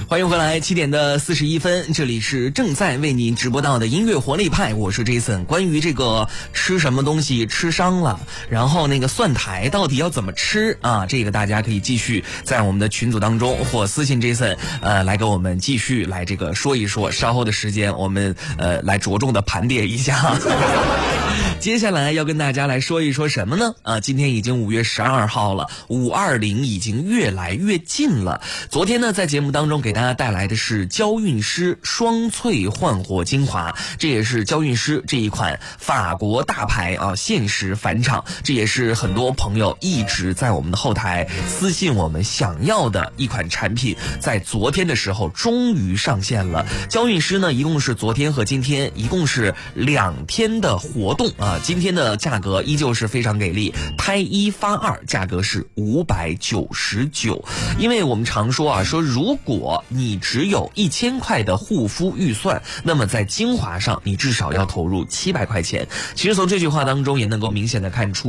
欢迎回来，7点的41分，这里是正在为你直播到的音乐活力派，我是 Jason。关于这个吃什么东西吃伤了，然后那个蒜苔到底要怎么吃啊？这个大家可以继续在我们的群组当中或私信 Jason， 来给我们继续来这个说一说。稍后的时间我们来着重的盘点一下。接下来要跟大家来说一说什么呢？今天已经5月12号了，520已经越来越近了。昨天呢，在节目当中给大家带来的是娇韵诗双萃焕活精华，这也是娇韵诗这一款法国大牌限时返场，这也是很多朋友一直在我们的后台私信我们想要的一款产品，在昨天的时候终于上线了。娇韵诗呢，一共是昨天和今天一共是2天的活动啊，今天的价格依旧是非常给力，拍1发2，价格是599。因为我们常说说如果你只有1000块的护肤预算，那么在精华上你至少要投入700块钱。其实从这句话当中也能够明显的看出